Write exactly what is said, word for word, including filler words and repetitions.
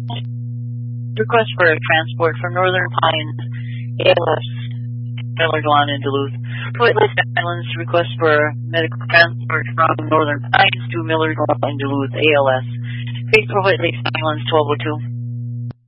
Request for a transport from Northern Pines, A L S, Miller Lawn in Duluth. Fort Lake Islands, request for medical transport from Northern Pines to Miller Lawn in Duluth, A L S. Faith for White Lakes Islands, twelve oh two.